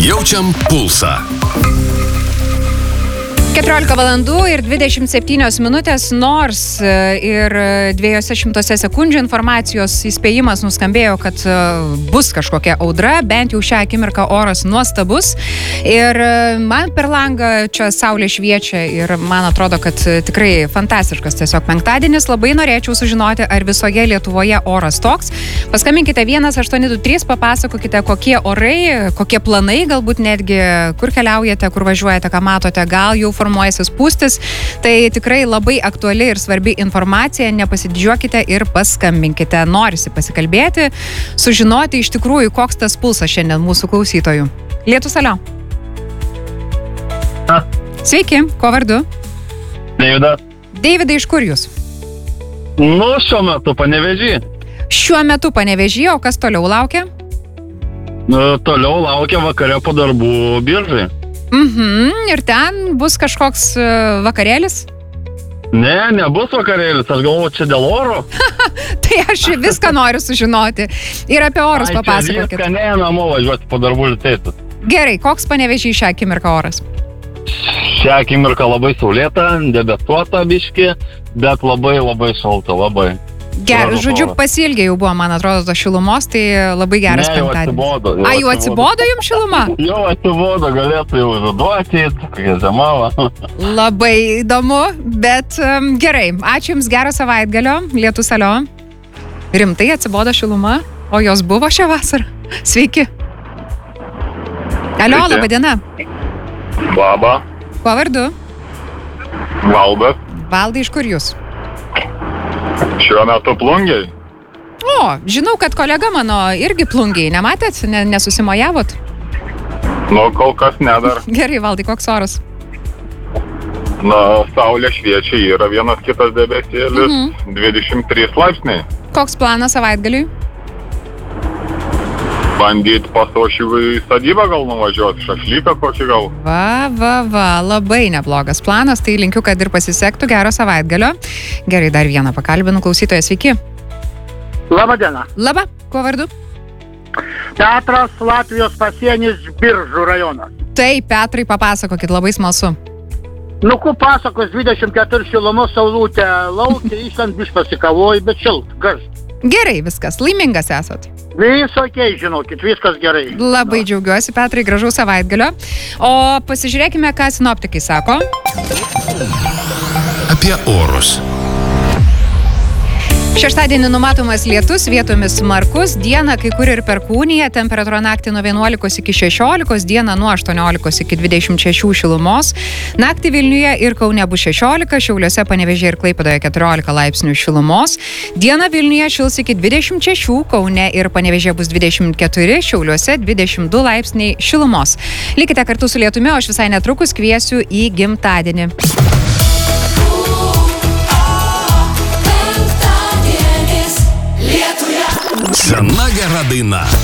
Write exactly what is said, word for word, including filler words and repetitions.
Jaučiam pulsą. keturiolika valandų ir dvidešimt septynios minutės, nors ir dviejose šimtose sekundžių informacijos įspėjimas nuskambėjo, kad bus kažkokia audra, bent jau šią akimirką oras nuostabus. Ir man per langą čia saulė šviečia ir man atrodo, kad tikrai fantastiškas tiesiog penktadienis. Labai norėčiau sužinoti, ar visoje Lietuvoje oras toks. Paskambinkite vienas aštuoni du trys, papasakokite, kokie orai, kokie planai, galbūt netgi kur keliaujate, kur važiuojate, ką matote, gal jau formuojasi spūstis. Tai tikrai labai aktuali ir svarbi informacija. Nepasididžiuokite ir paskambinkite. Norisi pasikalbėti, sužinoti iš tikrųjų, koks tas pulsas šiandien mūsų klausytojų. Lietus, alio. A. Sveiki, ko vardu? Deividas. Deividai, iš kur jūs? Nu, šiuo metu Panevėžy. Šiuo metu Panevėžy, o kas toliau laukia? Nu, toliau laukia vakare po darbų Biržai. Mhm, ir ten bus kažkoks uh, vakarėlis? Ne, nebus vakarėlis, aš galvoju, čia dėl oro. Tai aš viską noriu sužinoti. Ir apie orus Ai, papasakokit. Viską ne, namo važiuoti po darbų ir teisus. Gerai, koks Panevėžy šią akimirką oras? Šią akimirką labai saulėta, debesuota biški, bet labai labai šalta, labai. Gerai, žodžiu, pasiilgė jau buvo, man atrodo, to šilumos, tai labai geras ne, penktadienis. A, jau atsibodo jums šiluma? Jau atsibodo, galėtų jau žaduoti, kokia žemava. Labai įdomu, bet um, gerai, ačiū Jums, gero savaitgalio, lietus, alio. Rimtai atsibodo šiluma, o jos buvo šią vasarą. Sveiki. Alio, laba diena. Labą. Kuo vardu? Valdas. Valdai, iš kur jūs? Šiuo metu Plungiai. O, žinau, kad kolega mano irgi Plungiai. Nematėt? Ne, nesusimojavot? Nu, kol kas nedar. Gerai, Valdai, koks oras? Na, saulė šviečia, yra vienas kitas debesėlis, Mhm. dvidešimt trys laipsniai. Koks planas savaitgaliui? Bandyti pasošių į sadybą gal nuvažiuoti, šašlyką kokį gal. Va, va, va, labai neblogas planas, tai linkiu, kad ir pasisektų, gero savaitgalio. Gerai, dar vieną pakalbinu klausytoją, sveiki. Labą dieną. Laba, kuo vardu? Petras, Latvijos pasienis, Biržų rajonas. Taip, Petrai, papasakokit, labai smalsu. Nu, ku pasakos, dvidešimt keturi šilumos, saulutė laukia, išlant biš pasikavoji, bet šilt, garš. Gerai, viskas, laimingas esat. Visokiai, žinokit, viskas gerai. Labai džiaugiuosi, Petrai, gražaus savaitgalio. O pasižiūrėkime, ką sinoptikai sako. Apie orus. Šeštadienį numatomas lietus, vietomis smarkus, dieną kai kur ir perkūnija, temperatūra naktį nuo vienuolikos iki šešiolikos, dieną nuo aštuoniolikos iki dvidešimt šešių šilumos, naktį Vilniuje ir Kaune bus šešiolika, Šiauliuose, Panevėžyje ir Klaipėdoje keturiolika laipsnių šilumos, dieną Vilniuje šils iki dvidešimt šešių, Kaune ir Panevėžyje bus dvidešimt keturi, Šiauliuose dvidešimt du laipsniai šilumos. Likite kartu su lietumi, o aš visai netrukus kviesiu į gimtadienį. Sena gera daina.